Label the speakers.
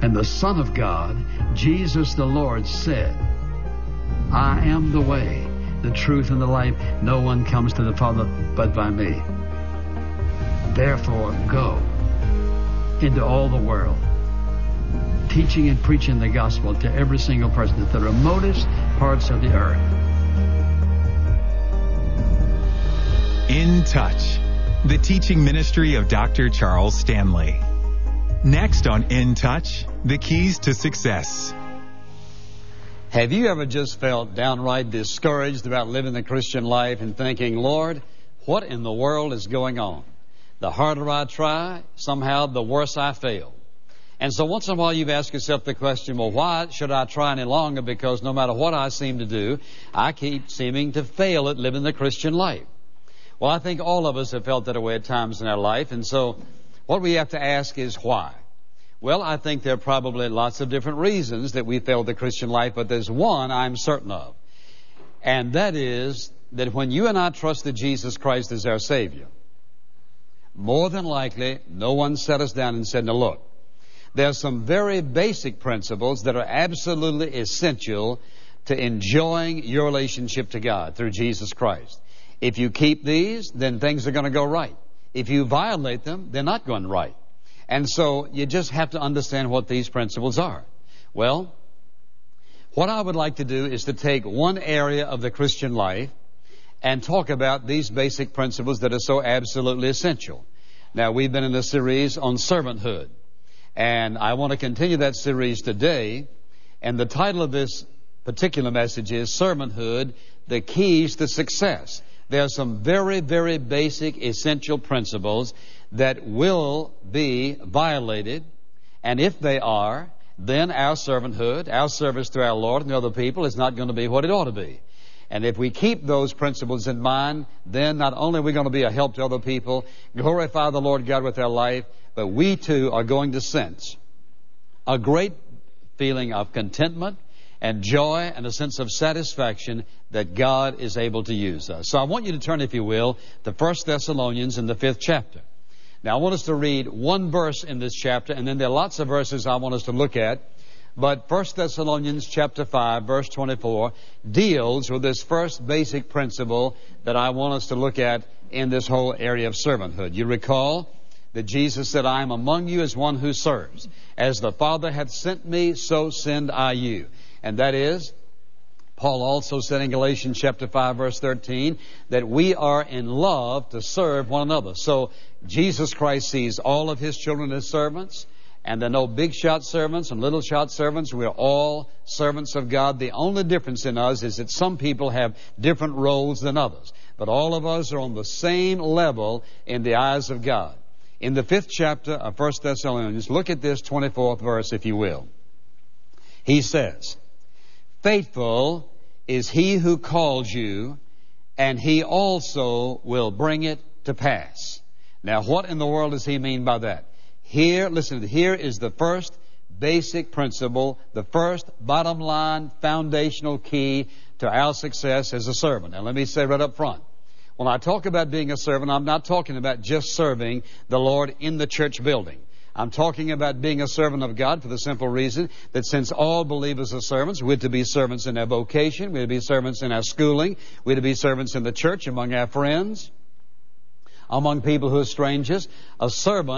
Speaker 1: And the Son of God, Jesus the Lord, said, I am the way, the truth, and the life. No one comes to the Father but by me. Therefore, go into all the world, teaching and preaching the gospel to every single person at the remotest parts of the earth.
Speaker 2: In Touch, the teaching ministry of Dr. Charles Stanley. Next on In Touch, the keys to success.
Speaker 1: Have you ever just felt downright discouraged about living the Christian life and thinking, Lord, what in the world is going on? The harder I try, somehow the worse I fail. And so once in a while you've asked yourself the question, well, why should I try any longer? Because no matter what I seem to do, I keep seeming to fail at living the Christian life. Well, I think all of us have felt that way at times in our life. And so what we have to ask is why? Well, I think there are probably lots of different reasons that we failed the Christian life, but there's one I'm certain of. And that is that when you and I trusted Jesus Christ as our Savior, more than likely, no one sat us down and said, now look, there are some very basic principles that are absolutely essential to enjoying your relationship to God through Jesus Christ. If you keep these, then things are going to go right. If you violate them, they're not going right. And so you just have to understand what these principles are. Well, what I would like to do is to take one area of the Christian life and talk about these basic principles that are so absolutely essential. Now, we've been in a series on servanthood, and I want to continue that series today, and the title of this particular message is Servanthood, the Keys to Success. There are some very, very basic, essential principles that will be violated, and if they are, then our servanthood, our service to our Lord and other people is not going to be what it ought to be. And if we keep those principles in mind, then not only are we going to be a help to other people, glorify the Lord God with our life, but we too are going to sense a great feeling of contentment and joy and a sense of satisfaction that God is able to use us. So I want you to turn, if you will, to 1 Thessalonians in the 5th chapter. Now I want us to read one verse in this chapter, and then there are lots of verses I want us to look at. But 1 Thessalonians chapter 5, verse 24, deals with this first basic principle that I want us to look at in this whole area of servanthood. You recall that Jesus said, I am among you as one who serves. As the Father hath sent me, so send I you. And that is, Paul also said in Galatians chapter 5, verse 13, that we are in love to serve one another. So Jesus Christ sees all of His children as servants, and there are no big shot servants and little shot servants. We are all servants of God. The only difference in us is that some people have different roles than others. But all of us are on the same level in the eyes of God. In the 5th chapter of 1 Thessalonians, look at this 24th verse, if you will. He says, faithful is He who calls you, and He also will bring it to pass. Now, what in the world does he mean by that? Here, listen, here is the first basic principle, the first bottom line foundational key to our success as a servant. And let me say right up front, when I talk about being a servant, I'm not talking about just serving the Lord in the church building. I'm talking about being a servant of God for the simple reason that since all believers are servants, we're to be servants in our vocation, we're to be servants in our schooling, we're to be servants in the church, among our friends, among people who are strangers. A servant